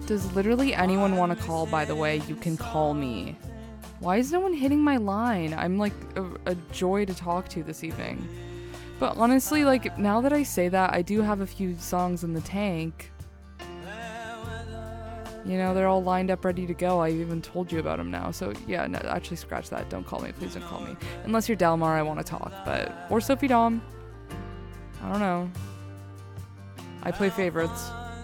Does literally anyone want to call, by the way? You can call me. Why is no one hitting my line? I'm like a joy to talk to this evening. But honestly, like, now that I say that, I do have a few songs in the tank. You know, they're all lined up, ready to go. I even told you about them now. So, yeah, no, actually, scratch that. Don't call me. Please don't call me. Unless you're Delmar, I want to talk. Or Sophie Dom. I don't know. I play favorites.